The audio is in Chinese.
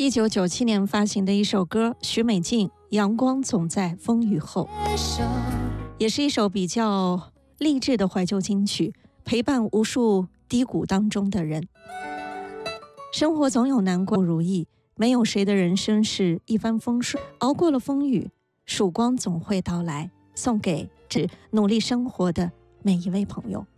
1997年发行的一首歌，许美静《阳光总在风雨后》，也是一首比较励志的怀旧金曲，陪伴无数低谷当中的人。生活总有难过不如意，没有谁的人生是一帆风顺，熬过了风雨，曙光总会到来。送给只努力生活的每一位朋友。